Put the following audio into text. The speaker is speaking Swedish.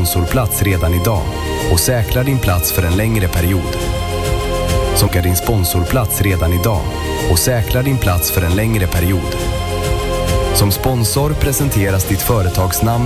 sponsorplats redan idag och säkra din plats för en längre period. Säkra din sponsorplats redan idag och säkra din plats för en längre period. Som sponsor presenteras ditt företagsnamn